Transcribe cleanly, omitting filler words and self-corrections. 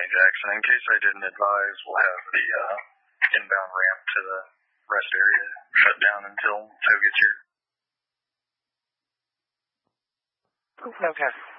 Johnny Jackson. In case I didn't advise, we'll have the inbound ramp to the rest area shut down until Joe gets here. Okay.